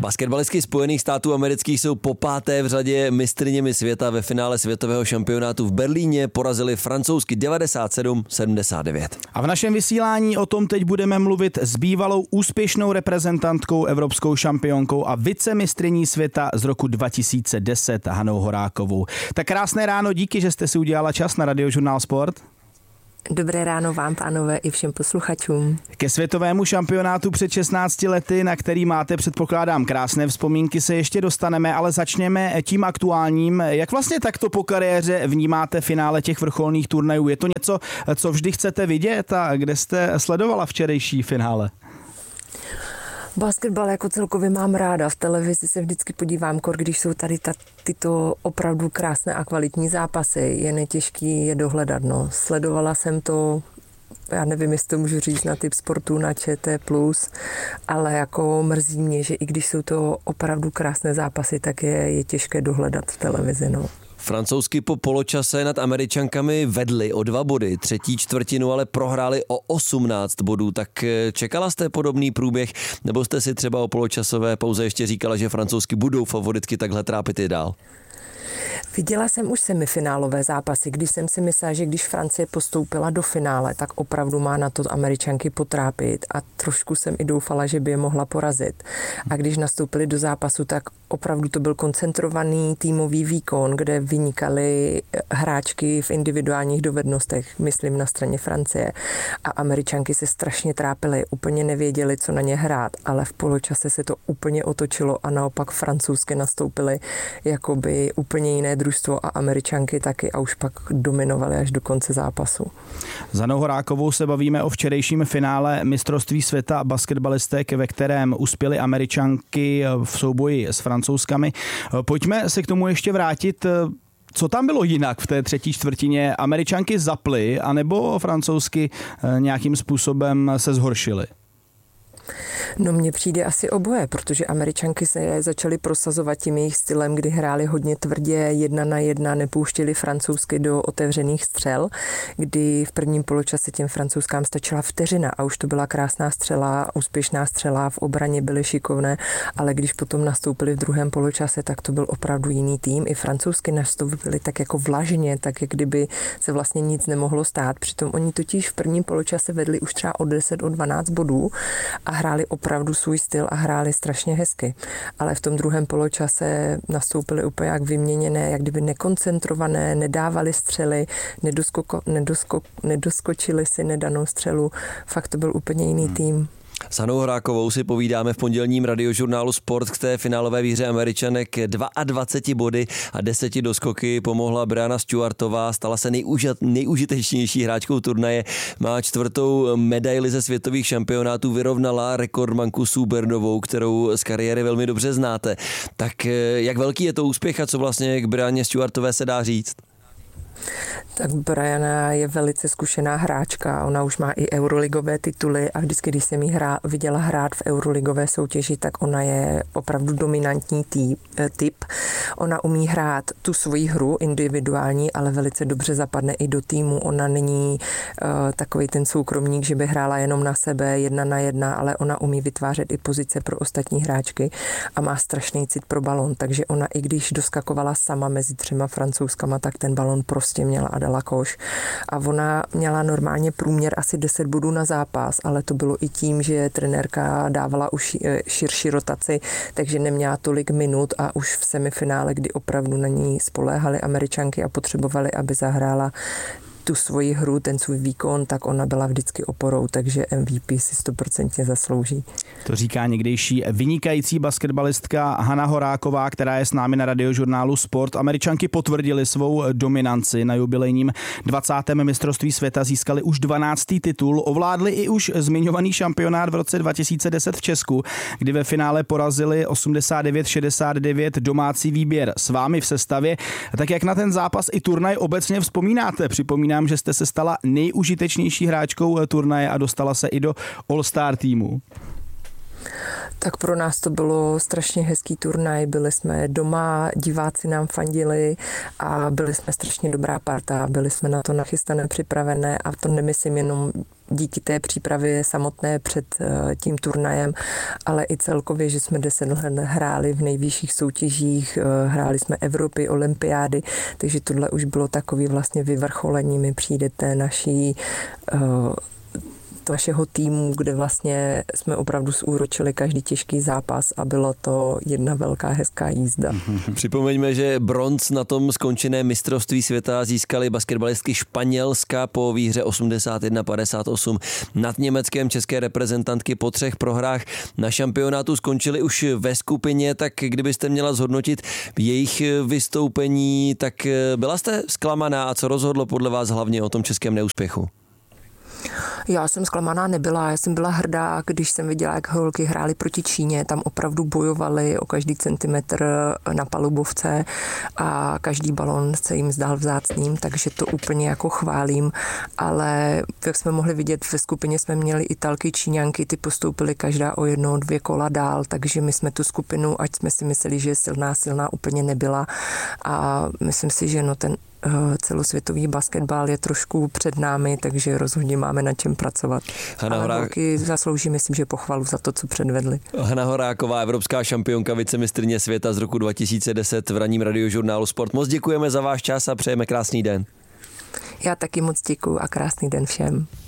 Basketbalistky Spojených států amerických jsou po páté v řadě mistryněmi světa. Ve finále světového šampionátu v Berlíně porazili francouzsky 97-79. A v našem vysílání o tom teď budeme mluvit s bývalou úspěšnou reprezentantkou, evropskou šampionkou a vicemistryní světa z roku 2010 Hanou Horákovou. Tak krásné ráno, díky, že jste si udělala čas na Radiožurnál Sport. Dobré ráno vám, pánové, i všem posluchačům. Ke světovému šampionátu před 16 lety, na který máte, předpokládám, krásné vzpomínky, se ještě dostaneme, ale začněme tím aktuálním. Jak vlastně takto po kariéře vnímáte finále těch vrcholných turnajů? Je to něco, co vždy chcete vidět a kde jste sledovala včerejší finále? Basketbal jako celkově mám ráda. V televizi se vždycky podívám, když jsou tady tyto opravdu krásné a kvalitní zápasy. Je netěžký je dohledat. No. Sledovala jsem to, já nevím, jestli to můžu říct na typ sportu, na ČT+, ale jako mrzí mě, že i když jsou to opravdu krásné zápasy, tak je těžké dohledat v televizi. No. Francouzsky po poločase nad Američankami vedli o 2 body, třetí čtvrtinu ale prohráli o 18 bodů. Tak čekala jste podobný průběh, nebo jste si třeba o poločasové pauze ještě říkala, že francouzsky budou favoritky takhle trápit i dál? Viděla jsem už semifinálové zápasy, když jsem si myslela, že když Francie postoupila do finále, tak opravdu má na to Američanky potrápit a trošku jsem i doufala, že by je mohla porazit. A když nastoupili do zápasu, tak opravdu to byl koncentrovaný týmový výkon, kde vynikaly hráčky v individuálních dovednostech, myslím na straně Francie. A Američanky se strašně trápily, úplně nevěděli, co na ně hrát, ale v poločase se to úplně otočilo a naopak francouzské nastoupily jakoby úplně jiné družstvo a Američanky taky a už pak dominovaly až do konce zápasu. S Hanou Horákovou se bavíme o včerejším finále mistrovství světa basketbalistek, ve kterém uspěly Američanky v souboji s Francouzkami. Pojďme se k tomu ještě vrátit. Co tam bylo jinak v té třetí čtvrtině? Američanky zaply, anebo Francouzsky nějakým způsobem se zhoršily? No mně přijde asi oboje, protože Američanky se začaly prosazovat tím jejich stylem, kdy hráli hodně tvrdě 1 na 1, nepouštěli francouzsky do otevřených střel, kdy v prvním poločase těm francouzskám stačila vteřina a už to byla krásná střela, úspěšná střela, v obraně byly šikovné, ale když potom nastoupili v druhém poločase, tak to byl opravdu jiný tým. I francouzsky nastoupili tak jako vlažně, tak jak kdyby se vlastně nic nemohlo stát. Přitom oni totiž v prvním poločase vedli už třeba o 10, o 12 bodů a hráli opravdu svůj styl a hráli strašně hezky. Ale v tom druhém poločase nastoupili úplně jak vyměněné, jak kdyby nekoncentrované, nedávali střely, nedoskočili si nedanou střelu. Fakt to byl úplně jiný tým. S Hanou Horákovou si povídáme v pondělním Radiožurnálu Sport. K té finálové výhře Američanek 22 body a 10 doskoky pomohla Brianna Stewartová, stala se nejužitečnější hráčkou turnaje, má 4. medaili ze světových šampionátů, vyrovnala rekordmanku Sue Birnovou, kterou z kariéry velmi dobře znáte. Tak jak velký je to úspěch a co vlastně k Brianně Stewartové se dá říct? Tak Brianna je velice zkušená hráčka, ona už má i euroligové tituly a vždycky, když jsem ji viděla hrát v euroligové soutěži, tak ona je opravdu dominantní typ. Ona umí hrát tu svoji hru individuální, ale velice dobře zapadne i do týmu. Ona není takový ten soukromník, že by hrála jenom na sebe 1 na 1, ale ona umí vytvářet i pozice pro ostatní hráčky a má strašný cit pro balón, takže ona i když doskakovala sama mezi 3 Francouzskama, tak ten balón prostě měla a dala koš. A ona měla normálně průměr asi 10 bodů na zápas, ale to bylo i tím, že trenérka dávala už širší rotaci, takže neměla tolik minut a už v semifinále, kdy opravdu na ní spoléhaly Američanky a potřebovali, aby zahrála tu svoji hru, ten svůj výkon, tak ona byla vždycky oporou, takže MVP si 100% zaslouží. To říká někdejší vynikající basketbalistka Hana Horáková, která je s námi na Radiožurnálu Sport. Američanky potvrdily svou dominanci na jubilejním 20. mistrovství světa, získali už 12. titul, ovládli i už zmiňovaný šampionát v roce 2010 v Česku, kdy ve finále porazili 89-69 domácí výběr s vámi v sestavě. Tak jak na ten zápas i turnaj obecně vzpomínáte? Připomínám, že jste se stala nejužitečnější hráčkou turnaje a dostala se i do All-Star týmu. Tak pro nás to bylo strašně hezký turnaj, byli jsme doma, diváci nám fandili a byli jsme strašně dobrá parta, byli jsme na to nachystané, připravené a to nemyslím jenom díky té přípravě samotné před tím turnajem, ale i celkově, že jsme 10 let hráli v nejvyšších soutěžích, hráli jsme Evropy, olympiády, takže tohle už bylo takový vlastně vyvrcholení. Mi přijde té našeho týmu, kde vlastně jsme opravdu zúročili každý těžký zápas a bylo to jedna velká hezká jízda. Připomeňme, že bronz na tom skončené mistrovství světa získali basketbalistky Španělska po výhře 81-58 nad Německem. České reprezentantky po 3 prohrách na šampionátu skončily už ve skupině, tak kdybyste měla zhodnotit jejich vystoupení, tak byla jste zklamaná a co rozhodlo podle vás hlavně o tom českém neúspěchu? Já jsem zklamaná nebyla, já jsem byla hrdá, když jsem viděla, jak holky hrály proti Číně, tam opravdu bojovali o každý centimetr na palubovce a každý balón se jim zdál vzácným, takže to úplně jako chválím, ale jak jsme mohli vidět, ve skupině jsme měli Italky, Číňanky, ty postoupily každá o 1-2 kola dál, takže my jsme tu skupinu, ať jsme si mysleli, že je silná úplně nebyla a myslím si, že ten celosvětový basketbal je trošku před námi, takže rozhodně máme na čem pracovat. Ale holky zaslouží, myslím, že pochvalu za to, co předvedli. Hana Horáková, evropská šampionka, vicemistryně světa z roku 2010 v ranním radiožurnálu Sport. Moc děkujeme za váš čas a přejeme krásný den. Já taky moc děkuju a krásný den všem.